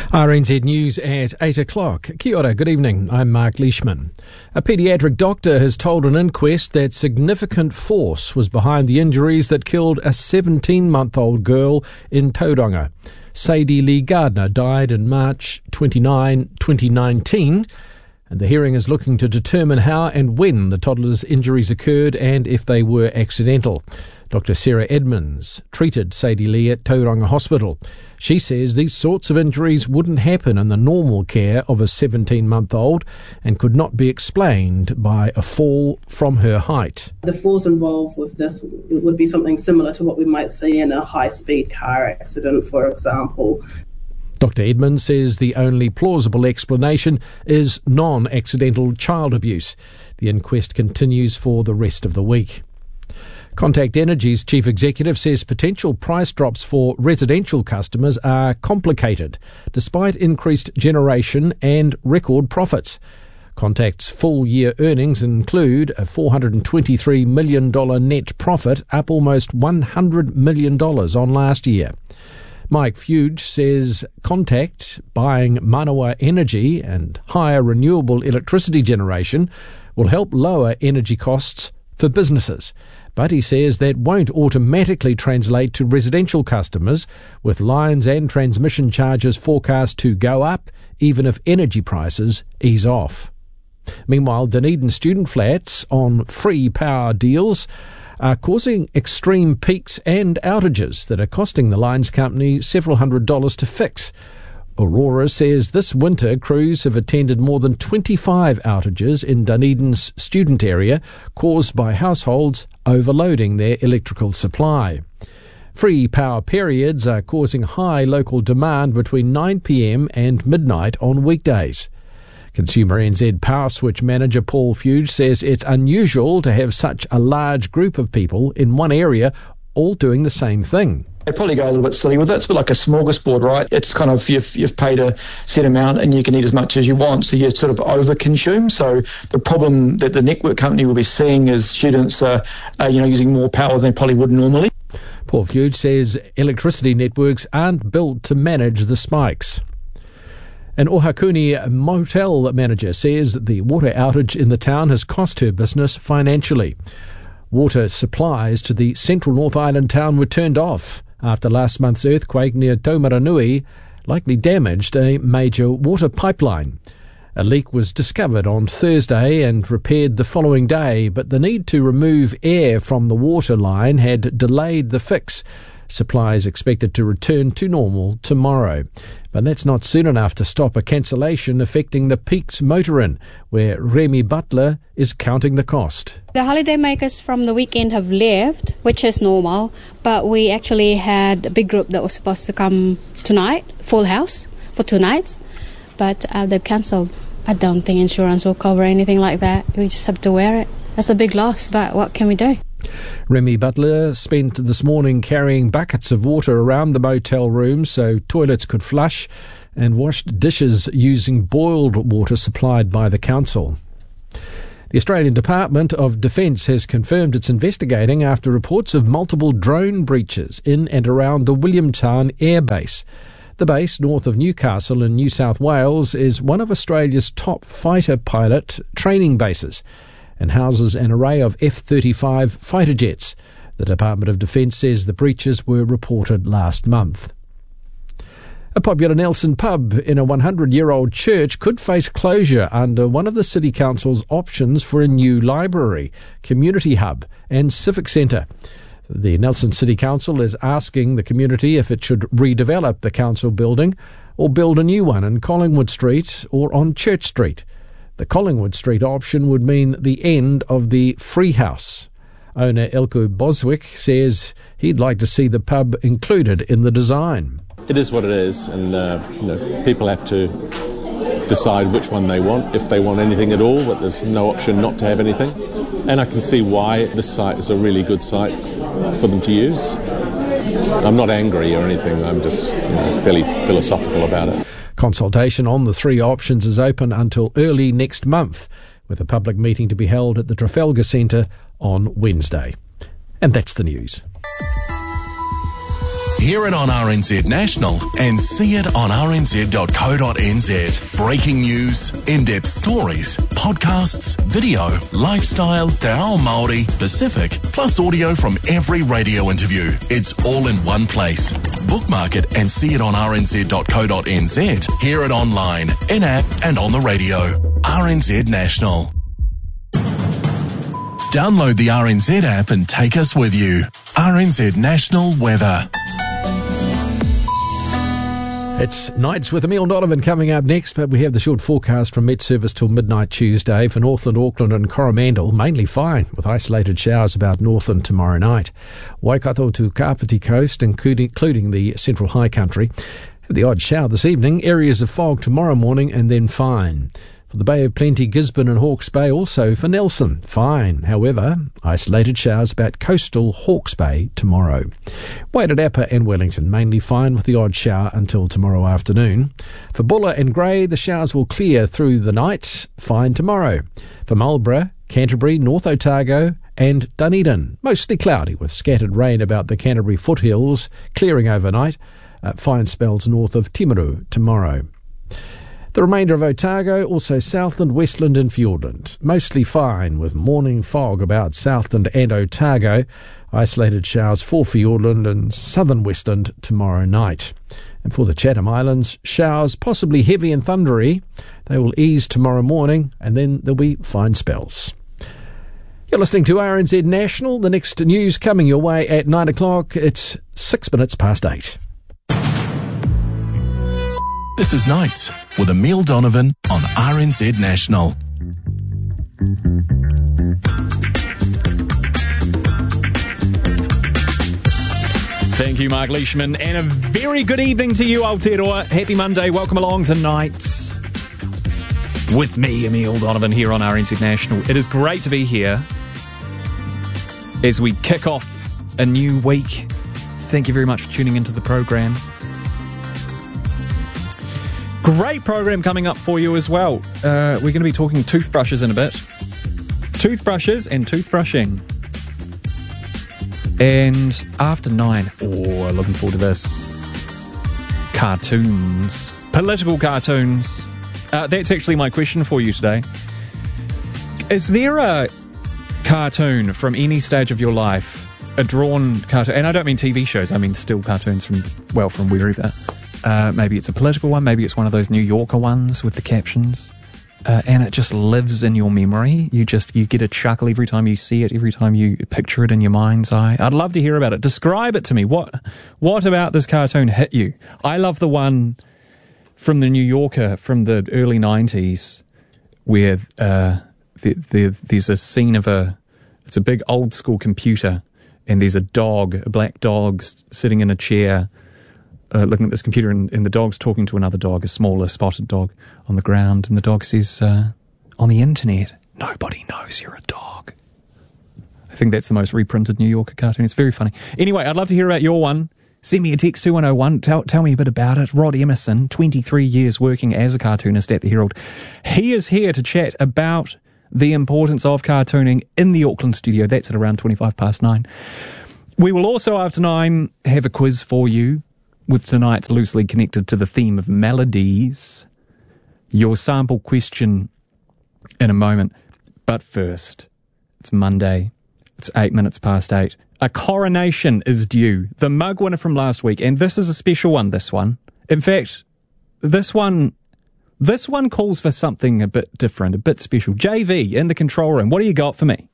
RNZ News at 8 o'clock. Kia ora, good evening. I'm Mark Leishman. A paediatric doctor has told an inquest that significant force was behind the injuries that killed a 17-month-old girl in Tauranga. Sadie Lee Gardner died in March 29, 2019, and the hearing is looking to determine how and when the toddler's injuries occurred and if they were accidental. Dr. Sarah Edmonds treated Sadie Lee at Tauranga Hospital. She says these sorts of injuries wouldn't happen in the normal care of a 17-month-old and could not be explained by a fall from her height. The force involved with this would be something similar to what we might see in a high-speed car accident, for example. Dr. Edmonds says the only plausible explanation is non-accidental child abuse. The inquest continues for the rest of the week. Contact Energy's chief executive says potential price drops for residential customers are complicated, despite increased generation and record profits. Contact's full-year earnings include a $423 million net profit, up almost $100 million on last year. Mike Fuge says Contact buying Manawa Energy and higher renewable electricity generation will help lower energy costs for businesses. But he says that won't automatically translate to residential customers, with lines and transmission charges forecast to go up even if energy prices ease off. Meanwhile, Dunedin student flats on free power deals are causing extreme peaks and outages that are costing the lines company several $100s to fix. Aurora says this winter crews have attended more than 25 outages in Dunedin's student area caused by households overloading their electrical supply. Free power periods are causing high local demand between 9 p.m. and midnight on weekdays. Consumer NZ Power Switch manager Paul Fuge says it's unusual to have such a large group of people in one area all doing the same thing. They probably go a little bit silly with it. It's a bit like a smorgasbord, right? It's kind of you've paid a set amount and you can eat as much as you want, so you sort of over-consume. So the problem that the network company will be seeing is students are using more power than they probably would normally. Paul Fuge says electricity networks aren't built to manage the spikes. An Ohakuni motel manager says the water outage in the town has cost her business financially. Water supplies to the central North Island town were turned off after last month's earthquake near Taumaranui likely damaged a major water pipeline. A leak was discovered on Thursday and repaired the following day, but the need to remove air from the water line had delayed the fix. Supply is expected to return to normal tomorrow. But that's not soon enough to stop a cancellation affecting the Peaks Motor Inn, where Remy Butler is counting the cost. The holiday makers from the weekend have left, which is normal, but we actually had a big group that was supposed to come tonight, full house, for 2 nights, but they've cancelled. I don't think insurance will cover anything like that. We just have to wear it. That's a big loss, but what can we do? Remy Butler spent this morning carrying buckets of water around the motel rooms so toilets could flush, and washed dishes using boiled water supplied by the council. The Australian Department of Defence has confirmed it's investigating after reports of multiple drone breaches in and around the Williamtown Air Base. The base, north of Newcastle in New South Wales, is one of Australia's top fighter pilot training bases and houses an array of F-35 fighter jets. The Department of Defence says the breaches were reported last month. A popular Nelson pub in a 100-year-old church could face closure under one of the City Council's options for a new library, community hub and civic centre. The Nelson City Council is asking the community if it should redevelop the council building or build a new one in Collingwood Street or on Church Street. The Collingwood Street option would mean the end of the Free House. Owner Elko Boswick says he'd like to see the pub included in the design. It is what it is, and people have to decide which one they want, if they want anything at all, but there's no option not to have anything. And I can see why this site is a really good site for them to use. I'm not angry or anything, I'm just fairly philosophical about it. Consultation on the 3 options is open until early next month, with a public meeting to be held at the Trafalgar Centre on Wednesday. And that's the news. Hear it on RNZ National and see it on rnz.co.nz. Breaking news, in-depth stories, podcasts, video, lifestyle, te ao Māori, Pacific, plus audio from every radio interview. It's all in one place. Bookmark it and see it on rnz.co.nz. Hear it online, in-app and on the radio. RNZ National. Download the RNZ app and take us with you. RNZ National Weather. It's Nights with Emile Donovan coming up next, but we have the short forecast from Met Service till midnight Tuesday. For Northland, Auckland and Coromandel, mainly fine, with isolated showers about Northland tomorrow night. Waikato to Kapiti Coast, including the Central High Country. Have the odd shower this evening, areas of fog tomorrow morning and then fine. For the Bay of Plenty, Gisborne and Hawke's Bay, also for Nelson, fine. However, isolated showers about coastal Hawke's Bay tomorrow. Wairarapa and Wellington, mainly fine with the odd shower until tomorrow afternoon. For Buller and Grey, the showers will clear through the night, fine tomorrow. For Marlborough, Canterbury, North Otago and Dunedin, mostly cloudy with scattered rain about the Canterbury foothills, clearing overnight. Fine spells north of Timaru tomorrow. The remainder of Otago, also Southland, Westland and Fiordland. Mostly fine with morning fog about Southland and Otago. Isolated showers for Fiordland and southern Westland tomorrow night. And for the Chatham Islands, showers possibly heavy and thundery. They will ease tomorrow morning and then there'll be fine spells. You're listening to RNZ National. The next news coming your way at 9 o'clock. It's 6 minutes past 8. This is Nights with Emile Donovan on RNZ National. Thank you, Mark Leishman, and a very good evening to you, Aotearoa. Happy Monday. Welcome along to Nights with me, Emile Donovan, here on RNZ National. It is great to be here as we kick off a new week. Thank you very much for tuning into the program. Great program coming up for you as well. We're going to be talking toothbrushes in a bit. Toothbrushes and toothbrushing. And after 9, looking forward to this. Cartoons. Political cartoons. That's actually my question for you today. Is there a cartoon from any stage of your life, a drawn cartoon, and I don't mean TV shows, I mean still cartoons from wherever. Maybe it's a political one, maybe it's one of those New Yorker ones with the captions, and it just lives in your memory. You get a chuckle every time you see it, every time you picture it in your mind's eye. I'd love to hear about it. Describe it to me. What about this cartoon hit you? I love the one from the New Yorker from the early 90s where there's a scene of it's a big old school computer and there's a black dog sitting in a chair looking at this computer, and the dog's talking to another dog, a smaller spotted dog, on the ground, and the dog says, on the internet, nobody knows you're a dog. I think that's the most reprinted New Yorker cartoon. It's very funny. Anyway, I'd love to hear about your one. Send me a text 2101. Tell me a bit about it. Rod Emerson, 23 years working as a cartoonist at the Herald. He is here to chat about the importance of cartooning in the Auckland studio. That's at around 25 past 9. We will also, after 9, have a quiz for you, with tonight's loosely connected to the theme of melodies. Your sample question in a moment. But first, it's Monday. It's 8 minutes past 8. A coronation is due. The mug winner from last week. And this is a special one, this one. In fact, this one calls for something a bit different, a bit special. JV, in the control room. What do you got for me?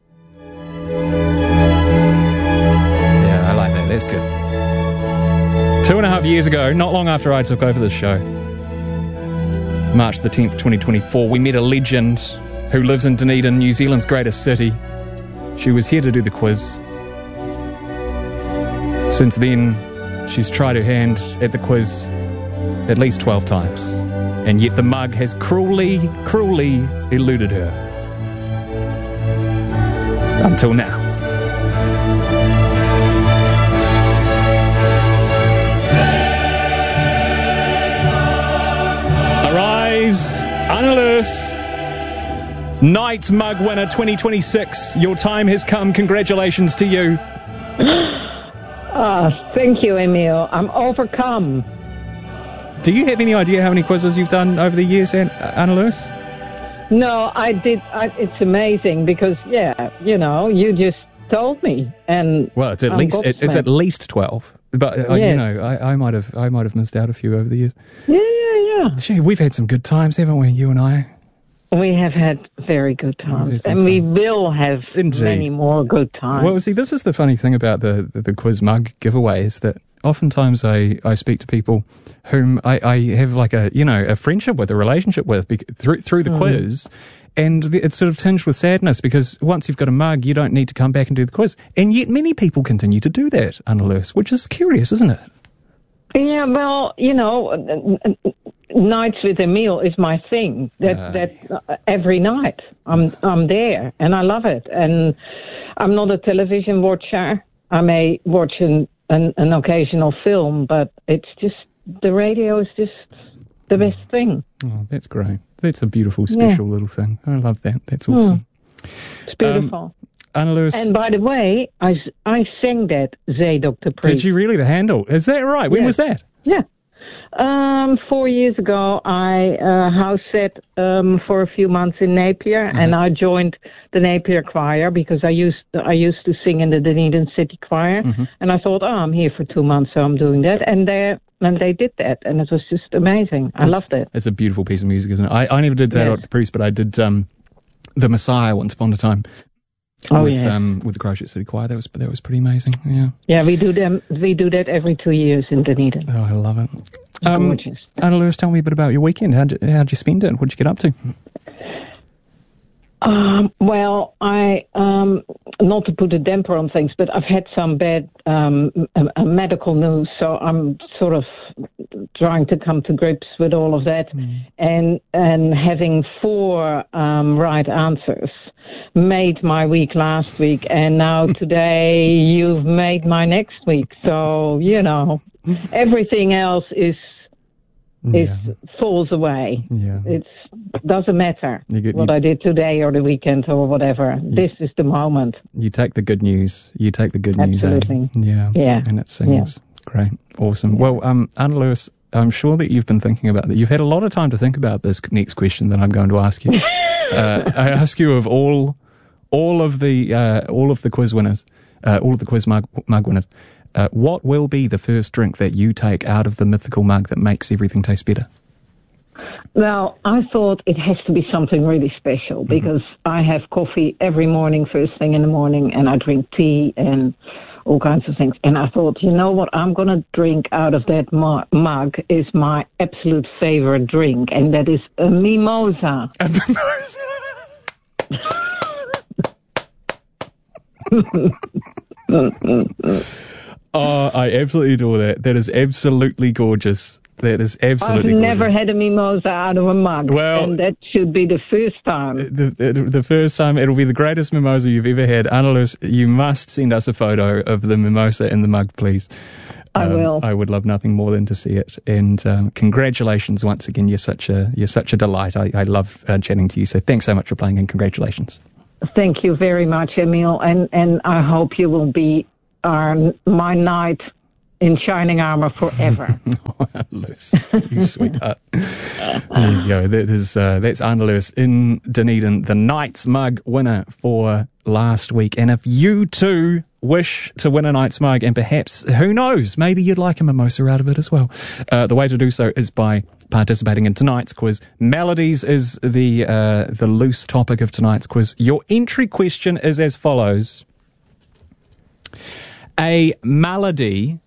Yeah, I like that. That's good. 2.5 years ago, not long after I took over this show, March the 10th, 2024, we met a legend who lives in Dunedin, New Zealand's greatest city. She was here to do the quiz. Since then, she's tried her hand at the quiz at least 12 times, and yet the mug has cruelly eluded her. Until now. Arise, Annalise, Nights Mug Winner 2026. Your time has come. Congratulations to you. Thank you, Emil. I'm overcome. Do you have any idea how many quizzes you've done over the years, Anna Lewis? No, I did. It's amazing because, you just told me, and well, it's at least 12. But I might have missed out a few over the years. Yeah. Gee, we've had some good times, haven't we? You and I. We have had very good times, and we will have many more good times. Well, see, this is the funny thing about the quiz mug giveaway is that oftentimes I speak to people whom I have like a friendship with, a relationship with through the quiz, and it's sort of tinged with sadness because once you've got a mug, you don't need to come back and do the quiz. And yet many people continue to do that, Anna Lewis, which is curious, isn't it? Yeah, well, Nights with Emil is my thing. That every night I'm there, and I love it. And I'm not a television watcher. I may watch an occasional film, but it's just the radio is just the best thing. Oh, that's great. That's a beautiful, special little thing. I love that. That's awesome. It's beautiful. Anna Lewis. And by the way, I sang that Zeedokter Priest. Did you really? The handle. Is that right? When was that? Yeah. 4 years ago, I house sat for a few months in Napier, and I joined the Napier Choir because I used to sing in the Dunedin City Choir, and I thought, I'm here for 2 months, so I'm doing that, and they did that, and it was just amazing. I loved it. It's a beautiful piece of music, isn't it? I never did Zeedokter Priest, but I did The Messiah once upon a time. With the Christchurch City Choir, that was pretty amazing. Yeah, we do that every 2 years in Dunedin. Oh, I love it. Anna Lewis, tell me a bit about your weekend. How'd you spend it? What'd you get up to? Well, I not to put a damper on things, but I've had some bad medical news, so I'm sort of trying to come to grips with all of that, and having 4 right answers made my week last week, and now today you've made my next week. So everything else falls away. Yeah. It doesn't matter what I did today or the weekend or whatever. This is the moment. You take the good news. Absolutely. Yeah. And it sings. Yeah. Great. Awesome. Yeah. Well, Anna Lewis, I'm sure that you've been thinking about that. You've had a lot of time to think about this next question that I'm going to ask you. I ask you of all of the quiz winners, all of the quiz mug winners, what will be the first drink that you take out of the mythical mug that makes everything taste better? Well, I thought it has to be something really special because I have coffee every morning, first thing in the morning, and I drink tea and all kinds of things. And I thought, what I'm going to drink out of that mug is my absolute favorite drink, and that is a mimosa. A mimosa? Oh, I absolutely adore that. That is absolutely gorgeous. That is absolutely gorgeous. I've never had a mimosa out of a mug, and that should be the first time. The first time, it'll be the greatest mimosa you've ever had. Anna Lewis, you must send us a photo of the mimosa in the mug, please. I will. I would love nothing more than to see it. And congratulations once again. You're such a delight. I love chatting to you. So thanks so much for playing, and congratulations. Thank you very much, Emil, and I hope you will be my knight in shining armor forever. Lewis, you sweetheart. There you go. That's Anna Lewis in Dunedin, the Knights mug winner for last week. And if you too wish to win a Knights mug, and perhaps, who knows, maybe you'd like a mimosa out of it as well, the way to do so is by participating in tonight's quiz. Melodies is the loose topic of tonight's quiz. Your entry question is as follows. A malady,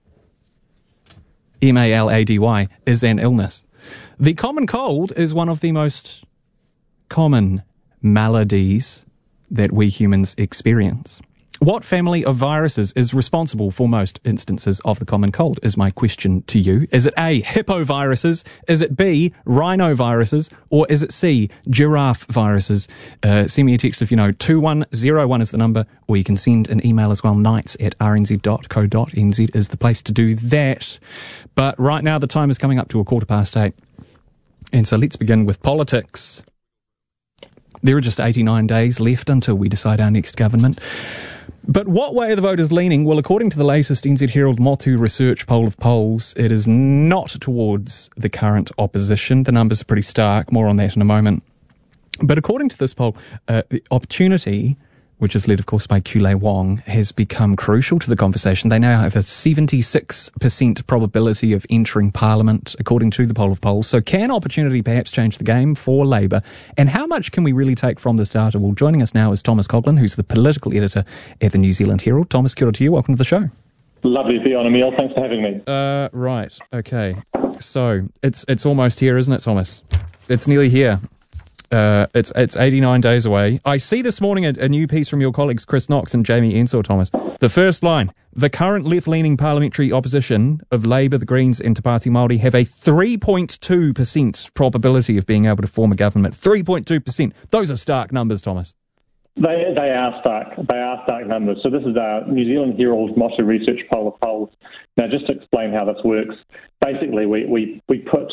M-A-L-A-D-Y, is an illness. The common cold is one of the most common maladies that we humans experience. What family of viruses is responsible for most instances of the common cold is my question to you. Is it A, hippoviruses? Is it B, rhinoviruses? Or is it C, giraffe viruses? Send me a text if you know. 2101 is the number, or you can send an email as well. nights@rnz.co.nz is the place to do that. But right now the time is coming up to 8:15. And so let's begin with politics. There are just 89 days left until we decide our next government. But what way are the voters leaning? Well, according to the latest NZ Herald Motu Research poll of polls, it is not towards the current opposition. The numbers are pretty stark. More on that in a moment. But according to this poll, the Opportunity, which is led, of course, by Kule Wong, has become crucial to the conversation. They now have a 76% probability of entering Parliament, according to the poll of polls. So can Opportunity perhaps change the game for Labour? And how much can we really take from this data? Well, joining us now is Thomas Coughlan, who's the political editor at the New Zealand Herald. Thomas, kia ora to you. Welcome to the show. Lovely to be on, Emil. Thanks for having me. Right. Okay. So it's almost here, isn't it, Thomas? It's nearly here. It's 89 days away. I see this morning a new piece from your colleagues Chris Knox and Jamie Ensor, Thomas. The first line: the current left-leaning parliamentary opposition of Labour, the Greens and Te Pāti Māori have a 3.2% probability of being able to form a government. 3.2%. Those are stark numbers, Thomas. They are stark. They are stark numbers. So this is our New Zealand Herald Motu Research poll of polls. Now, just to explain how this works, basically we've put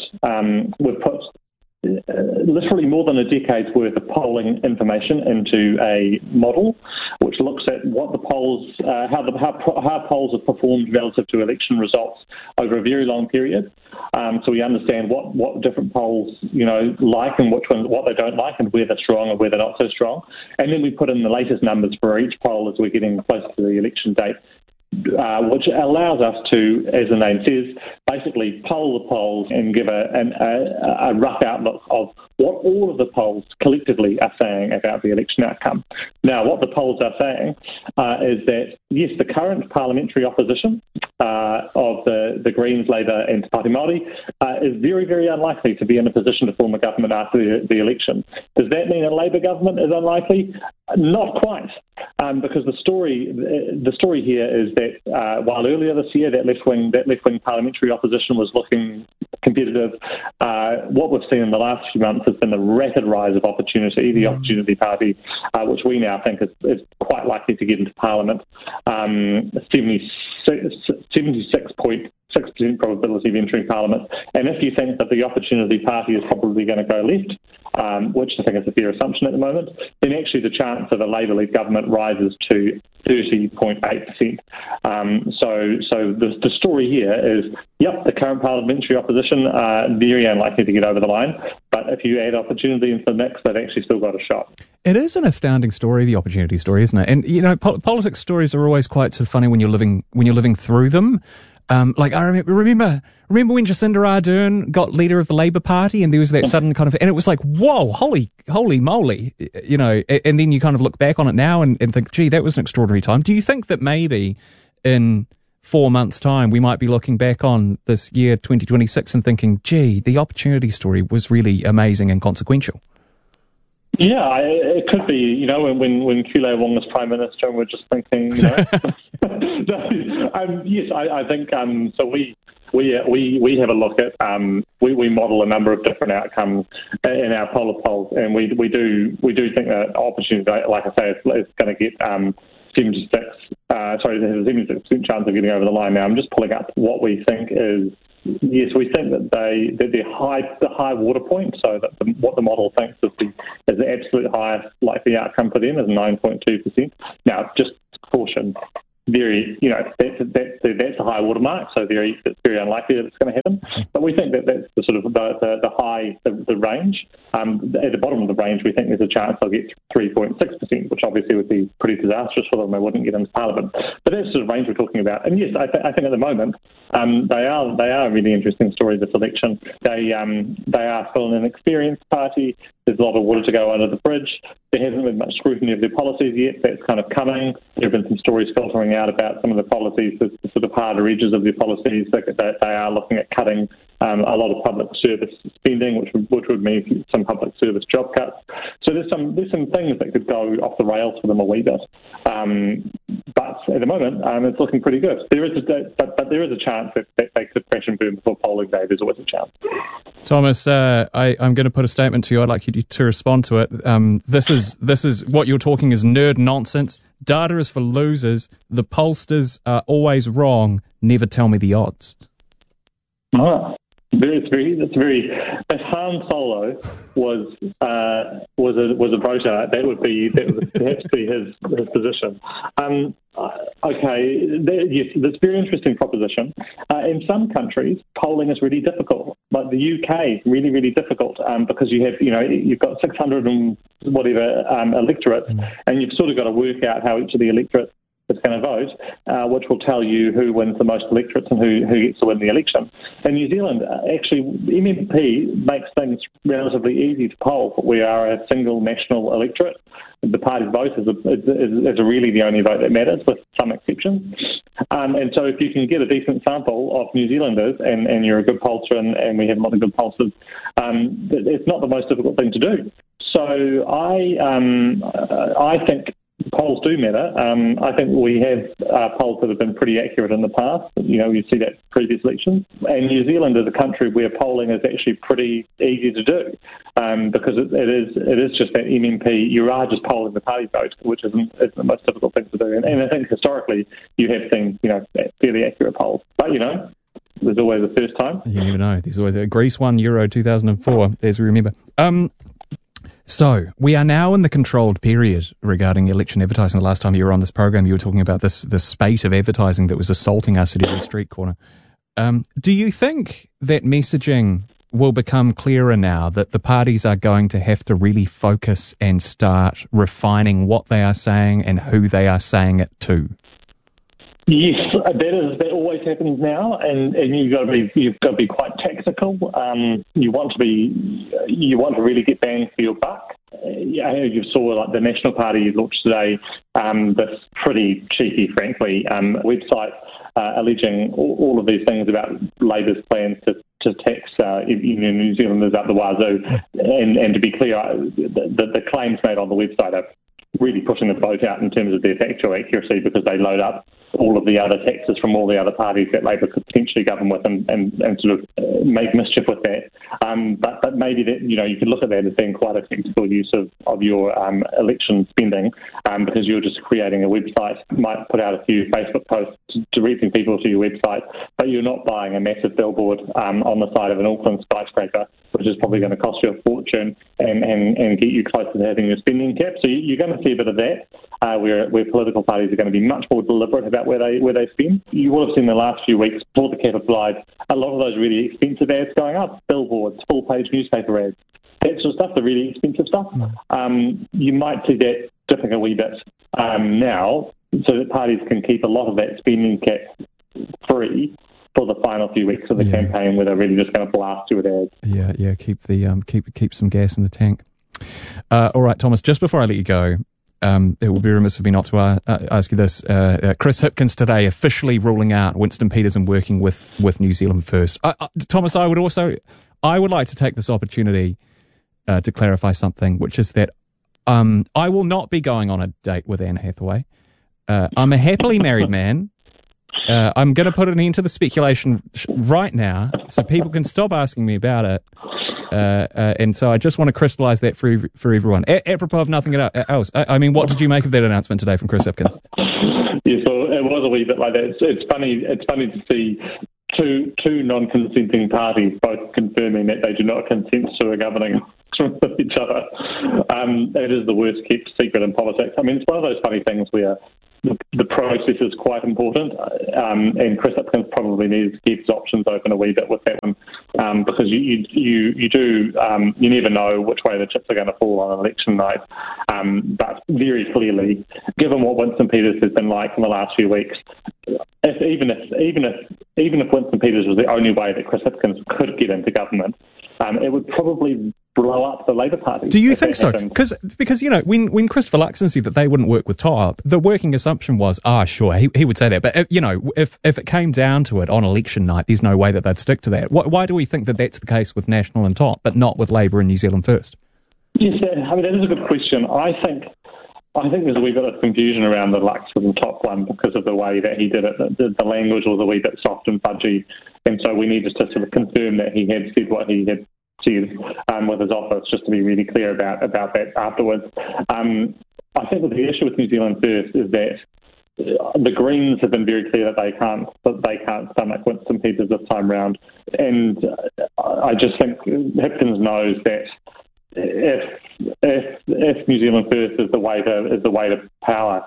literally more than a decade's worth of polling information into a model, which looks at what the polls, how polls have performed relative to election results over a very long period. So we understand what different polls, like, and what they don't like, and where they're strong and where they're not so strong. And then we put in the latest numbers for each poll as we're getting closer to the election date, which allows us to, as the name says, basically poll the polls and give a rough outlook of what all of the polls collectively are saying about the election outcome. Now, what the polls are saying is that, yes, the current parliamentary opposition of the Greens, Labour and Te Pāti Māori is very, very unlikely to be in a position to form a government after the election. Does that mean a Labour government is unlikely? Not quite, because the story here is that while earlier this year that left-wing parliamentary opposition was looking competitive, what we've seen in the last few months has been the rapid rise of Opportunity, the Opportunity Party, which we now think is quite likely to get into Parliament. 76.6% probability of entering Parliament. And if you think that the Opportunity Party is probably going to go left, which I think is a fair assumption at the moment, then actually the chance of a Labour-led government rises to 30.8%. So the story here is, yep, the current parliamentary opposition are very unlikely to get over the line, but if you add Opportunity into the mix, they've actually still got a shot. It is an astounding story, the Opportunity story, isn't it? And politics stories are always quite sort of funny when you're living through them. Like I remember when Jacinda Ardern got leader of the Labour Party, and there was that sudden kind of, and it was like, whoa, holy moly, and then you kind of look back on it now and think, gee, that was an extraordinary time. Do you think that maybe in 4 months' time we might be looking back on this year 2026 and thinking, gee, the Opportunity story was really amazing and consequential? Yeah, it could be, when Kule Wong was Prime Minister, and we're just thinking, yes, I think, so we have a look at, we model a number of different outcomes in our poll of polls, and we do think that Opportunity, like I say, is going to get 76% chance of getting over the line. Now, I'm just pulling up what we think is. Yes, we think that the high water point, so that what the model thinks is the absolute highest likely outcome for them is 9.2%. Now, just caution, that's a high water mark, so it's very unlikely that it's going to happen. But we think that that's the sort of the range. At the bottom of the range, we think there's a chance they'll get 3.6%, which obviously would be pretty disastrous for them. They wouldn't get into Parliament. But that's the sort of range we're talking about. And yes, I think at the moment they are a really interesting story, this election. They are still an inexperienced party. There's a lot of water to go under the bridge. There hasn't been much scrutiny of their policies yet. That's kind of coming. There have been some stories filtering out about some of the policies, the sort of harder edges of their policies. That they are looking at cutting a lot of public service spending, which would mean some public service job cuts. So there's some things that could go off the rails for them a wee bit. But at the moment, it's looking pretty good. There is a chance that they could crash and burn before polling day. There's always a chance. Thomas, I'm going to put a statement to you. I'd like you to respond to it. This is what you're talking is nerd nonsense. Data is for losers. The pollsters are always wrong. Never tell me the odds. Oh, If Han Solo was a voter, that would perhaps be his position. Yes, that's a very interesting proposition. In some countries, polling is really difficult. Like the UK, really, really difficult because you've got 600 and whatever electorates, and you've sort of got to work out how each of the electorates is going to vote, which will tell you who wins the most electorates and who gets to win the election. In New Zealand, actually, MMP makes things relatively easy to poll. We are a single national electorate. The party vote is really the only vote that matters, with some exceptions. And so if you can get a decent sample of New Zealanders, and you're a good pollster, and we have a lot of good pollsters, it's not the most difficult thing to do. So I think polls do matter. I think we have polls that have been pretty accurate in the past. You see that in previous elections. And New Zealand is a country where polling is actually pretty easy to do because it is just that MMP. You are just polling the party vote, which isn't the most difficult thing to do. And I think historically you have seen fairly accurate polls. But there's always a first time. You never know. There's always Greece won Euro 2004, as we remember. So, we are now in the controlled period regarding election advertising. The last time you were on this program, you were talking about this spate of advertising that was assaulting us at every street corner. Do you think that messaging will become clearer now, that the parties are going to have to really focus and start refining what they are saying and who they are saying it to? Yes, that always happens now, and you've got to be quite tactical. You want to really get bang for your buck. You saw like the National Party launched today this pretty cheeky, frankly, website alleging all of these things about Labour's plans to tax New Zealanders up the wazoo. And to be clear, the claims made on the website are really pushing the boat out in terms of their factual accuracy, because they load up all of the other taxes from all the other parties that Labor could potentially govern with and sort of make mischief with that. But maybe that you can look at that as being quite a tactical use of your election spending, because you're just creating a website, might put out a few Facebook posts directing people to your website, but you're not buying a massive billboard on the side of an Auckland skyscraper, which is probably going to cost you a fortune and get you closer to having your spending cap. So you're going to see a bit of that, where political parties are going to be much more deliberate about where they spend. You will have seen the last few weeks, before the cap applied, a lot of those really expensive ads going up, billboards, full-page newspaper ads, that sort of stuff, the really expensive stuff. You might see that dipping a wee bit now, so that parties can keep a lot of that spending cap free for the final few weeks of the campaign, where they're really just going to blast you with ads. Yeah, keep some gas in the tank. All right, Thomas, just before I let you go, it would be remiss of me not to ask you this. Chris Hipkins today officially ruling out Winston Peterson working with New Zealand First. Thomas, I would like to take this opportunity to clarify something, which is that I will not be going on a date with Anne Hathaway. I'm a happily married man. I'm going to put an end to the speculation right now, so people can stop asking me about it. And so I just want to crystallise that for everyone. Apropos of nothing else, I mean, what did you make of that announcement today from Chris Hipkins? Yeah, so it was a wee bit like that. It's funny to see two non-consenting parties both confirming that they do not consent to a governing with each other. It is the worst kept secret in politics. I mean, it's one of those funny things where the process is quite important, and Chris Hipkins probably needs to keep his options open a wee bit with that one, because you never know which way the chips are going to fall on election night. But very clearly, given what Winston Peters has been like in the last few weeks, even if Winston Peters was the only way that Chris Hipkins could get into government, it would probably blow up the Labour Party. Do you think so? Because when Christopher Luxon said that they wouldn't work with TOP, the working assumption was, sure, he would say that. But, if it came down to it on election night, there's no way that they'd stick to that. Why do we think that that's the case with National and TOP, but not with Labour and New Zealand First? Yes, that is a good question. I think there's a wee bit of confusion around the Luxon and TOP one because of the way that he did it. The language was a wee bit soft and fudgy, and so we needed to sort of confirm that he had said what he had said with his office, just to be really clear about that afterwards. I think that the issue with New Zealand First is that the Greens have been very clear that they can't stomach Winston Peters this time round, and I just think Hipkins knows that if New Zealand First is the way to power,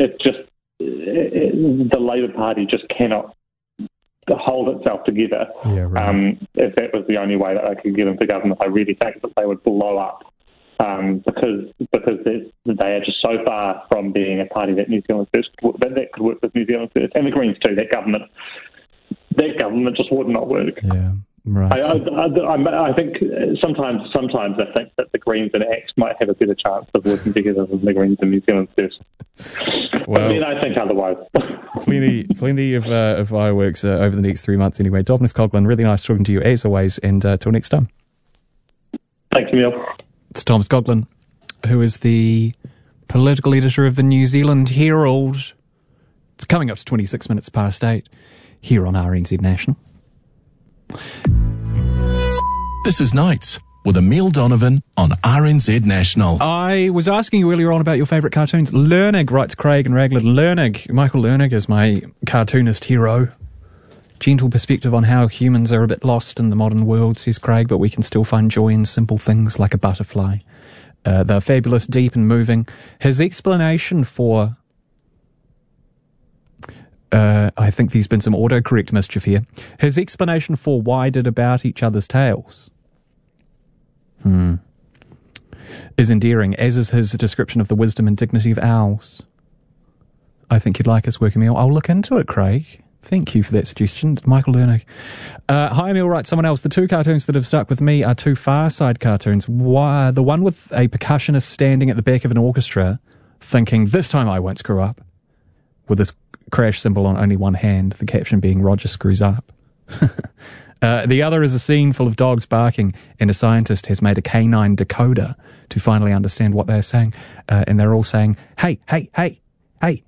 the Labour Party just cannot hold itself together. Yeah, right. If that was the only way that they could get into government, I really think that they would blow up. Because they are just so far from being a party that New Zealand First that could work with New Zealand First and the Greens too. That government just would not work. Yeah, right. I think sometimes I think that the Greens and ACT might have a better chance of working together than the Greens and New Zealand First. Well, but then I think otherwise. plenty of fireworks over the next 3 months anyway. Dominic Coughlin, really nice talking to you as always, and till next time. Thanks, Neil. It's Thomas Coughlin, who is the political editor of the New Zealand Herald. It's coming up to 26 minutes past 8 here on RNZ National. This is Nights with Emile Donovan on RNZ National. I was asking you earlier on about your favourite cartoons. Lernig, writes Craig and Raglan. Michael Lernig is my cartoonist hero. Gentle perspective on how humans are a bit lost in the modern world, says Craig, but we can still find joy in simple things like a butterfly. They're fabulous, deep and moving. His explanation for... I think there's been some autocorrect mischief here. His explanation for why did about each other's tails is endearing, as is his description of the wisdom and dignity of owls. I think you'd like his work, Emile. I'll look into it, Craig. Thank you for that suggestion, Michael Lernig. Hi, Emile, writes someone else. The two cartoons that have stuck with me are two Far Side cartoons. The one with a percussionist standing at the back of an orchestra thinking, this time I won't screw up, with this crash symbol on only one hand, the caption being Roger screws up. The other is a scene full of dogs barking, and a scientist has made a canine decoder to finally understand what they're saying. And they're all saying, hey, hey, hey, hey.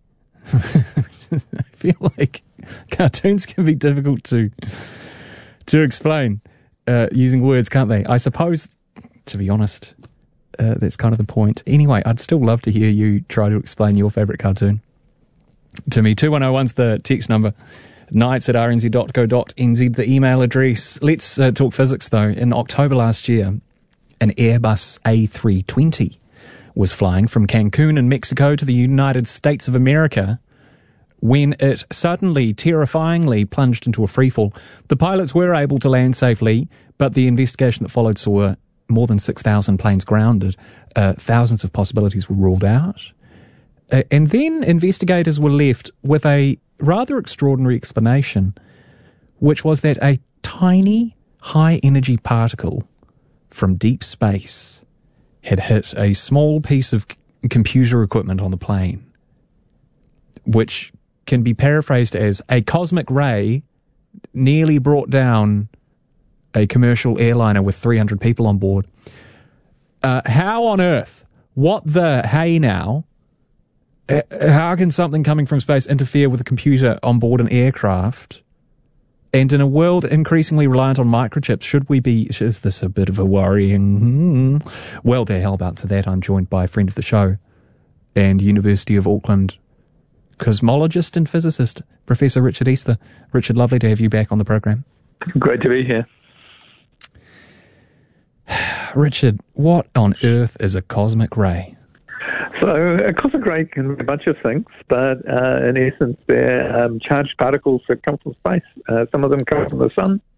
I feel like cartoons can be difficult to explain using words, can't they? I suppose, to be honest, that's kind of the point. Anyway, I'd still love to hear you try to explain your favourite cartoon to me. 2101's the text number, nights@rnz.co.nz, the email address. Let's talk physics, though. In October last year, an Airbus A320 was flying from Cancun in Mexico to the United States of America when it suddenly, terrifyingly plunged into a freefall. The pilots were able to land safely, but the investigation that followed saw more than 6,000 planes grounded. Thousands of possibilities were ruled out. And then investigators were left with a rather extraordinary explanation, which was that a tiny, high-energy particle from deep space had hit a small piece of computer equipment on the plane, which can be paraphrased as a cosmic ray nearly brought down a commercial airliner with 300 people on board. How on earth? What the hey now? How can something coming from space interfere with a computer on board an aircraft? And in a world increasingly reliant on microchips, is this a bit of a worrying? Well, to hell about to that, I'm joined by a friend of the show and University of Auckland cosmologist and physicist, Professor Richard Easter. Richard, lovely to have you back on the program. Great to be here. Richard, what on earth is a cosmic ray? So a cosmic ray can be a bunch of things, but in essence they're charged particles that come from space. Some of them come from the sun,